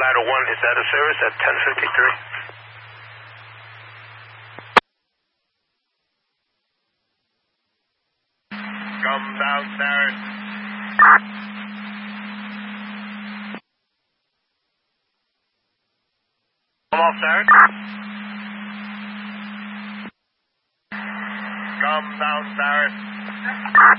Ladder 1 is out of service at 10:53. Come downstairs. Come upstairs. Come downstairs.